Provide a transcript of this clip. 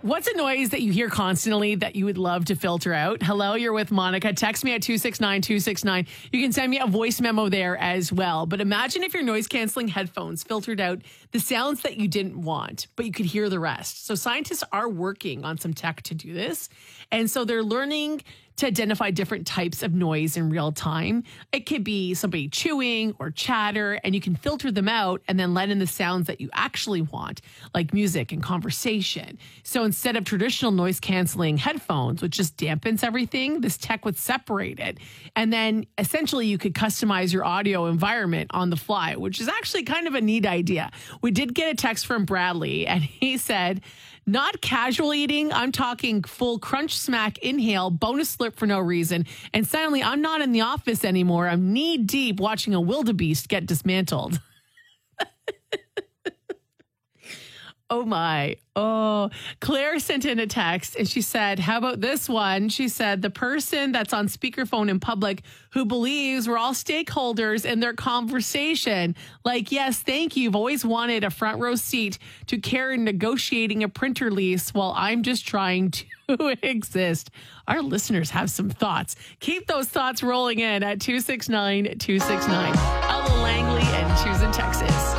What's a noise that you hear constantly that you would love to filter out? Hello, you're with Monica. Text me at 269-269. You can send me a voice memo there as well. But imagine if your noise canceling headphones filtered out the sounds that you didn't want, but you could hear the rest. So scientists are working on some tech to do this. And so they're learning to identify different types of noise in real time. It could be somebody chewing or chatter, and you can filter them out and then let in the sounds that you actually want, like music and conversation. So instead of traditional noise canceling headphones, which just dampens everything, this tech would separate it. And then essentially you could customize your audio environment on the fly, which is actually kind of a neat idea. We did get a text from Bradley, and he said, not casual eating, I'm talking full crunch, smack, inhale, bonus slurp for no reason. And suddenly I'm not in the office anymore. I'm knee deep watching a wildebeest get dismantled. Oh my. Oh, Claire sent in a text and she said, how about this one? She said, the person that's on speakerphone in public who believes we're all stakeholders in their conversation. Like, yes, thank you. I've always wanted a front row seat to Karen negotiating a printer lease while I'm just trying to exist. Our listeners have some thoughts. Keep those thoughts rolling in at 269-269. Ella Langley and Choose in Texas.